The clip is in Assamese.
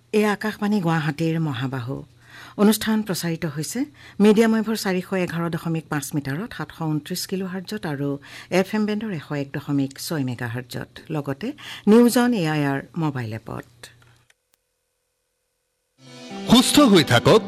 এই আকাশবাণী গুৱাহাটীৰ মহাবাহু অনুষ্ঠান প্ৰচাৰিত হৈছে মিডিয়াম ৱেভৰ 411.5 মিটাৰত 729 কিলোহাৰ্টজত আৰু FM বেণ্ডৰ 101.6 মেগাহাৰ্টজত লগতে নিউজ অন এআইআৰ মোবাইল এপত সুস্থ হৈ থাকক